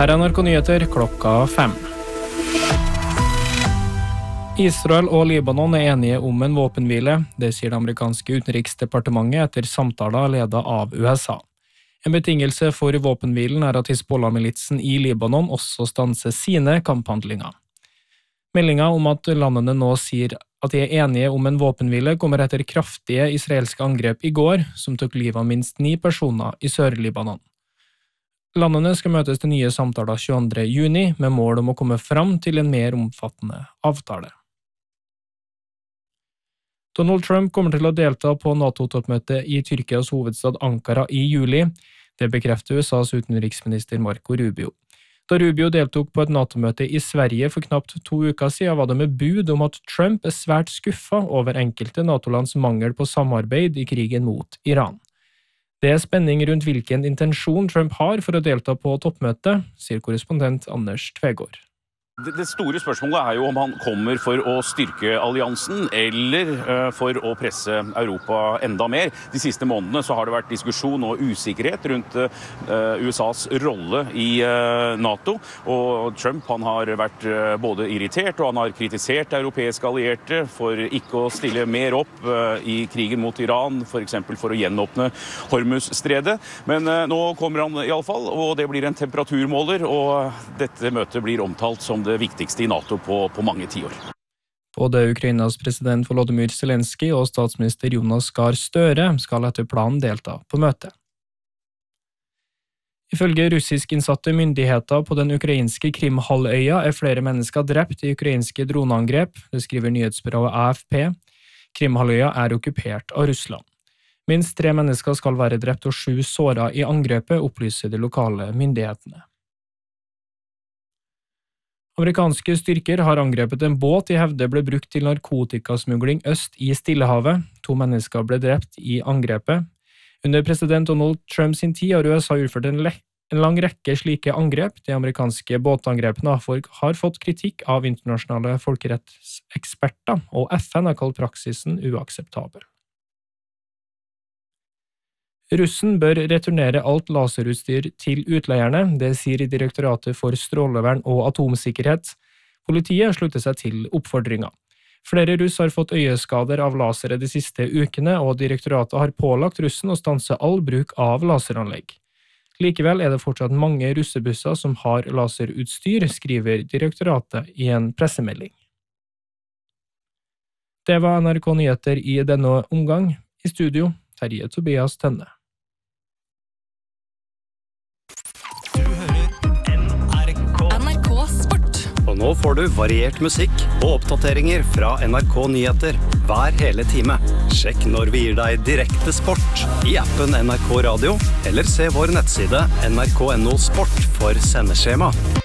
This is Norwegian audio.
Her NRK Nyheter klokka 5. Israel og Libanon enige om en våpenhvile, det sier det amerikanske utenriksdepartementet etter samtaler ledet av USA. En betingelse for våpenhvilen at Hizbollah-militsen i Libanon også stanser sine kamphandlinger. Meldingen om at landene nå sier at de enige om en våpenhvile kommer etter kraftige israelske angrep i går, som tok livet av minst 9 personer i Sør-Libanon. Landene skal møtes til nye samtaler 22. juni med mål om å komme fram til en mer omfattende avtale. Donald Trump kommer til å delta på NATO-toppmøtet i Tyrkias hovedstad Ankara i juli. Det bekrefter USAs utenriksminister Marco Rubio. Da Rubio deltok på et NATO-møte i Sverige for knapt 2 uker siden, var det med bud om at Trump svært skuffet over enkelte NATO-lands mangel på samarbeid i krigen mot Iran. Det spenning rundt hvilken intensjon Trump har for å delta på toppmøtet, sier korrespondent Anders Tvegård. Det store spørsmålet jo om han kommer for å styrke alliansen eller for å presse Europa enda mer. De siste månedene så har det vært diskusjon og usikkerhet rundt USAs rolle i NATO. Og Trump han har vært både irritert og han har kritisert europeiske allierte for ikke å stille mer opp i krigen mot Iran, for eksempel for å gjenåpne Hormuzstredet. Men nå kommer han i alle fall, og det blir en temperaturmåler, og dette møtet blir omtalt som det viktigste i NATO på mange tiår. Både Ukrainas president Volodymyr Zelensky og statsminister Jonas Gahr Støre skal etter planen delta på møtet. Ifølge russisk innsatte myndigheter på den ukrainske Krimhalvøya flere mennesker drept i ukrainske droneangrep, det skriver nyhetsbyrået AFP. Krimhalvøya okkupert av Russland. Minst 3 mennesker skal være drept og 7 såret i angrepet, opplyser de lokale myndighetene. Amerikanske styrker har angrepet en båt i hevde ble brukt til narkotikasmugling øst i Stillehavet. 2 mennesker ble drept i angrepet. Under president Donald Trump sin tid har USA utført en lang rekke slike angrep. De amerikanske båtangrepene har fått kritikk av internasjonale folkerettseksperter, og FN har kalt praksisen uakseptabel. Russen bør returnere alt laserutstyr til utleierne, det sier Direktoratet for strålevern og atomsikkerhet. Politiet slutter seg til oppfordringa. Flere russ har fått øyeskader av lasere de siste ukene, og direktoratet har pålagt russen å stanse all bruk av laseranlegg. Likevel det fortsatt mange russebusser som har laserutstyr, skriver direktoratet i en pressemelding. Det var NRK Nyheter i denne omgang. I studio, Terje Tobias Tønne. Og nå får du variert musikk og oppdateringer fra NRK Nyheter hver hele time. Sjekk når vi gir deg direkte sport i appen NRK Radio, eller se vår nettside nrk.no sport for sendeskjema.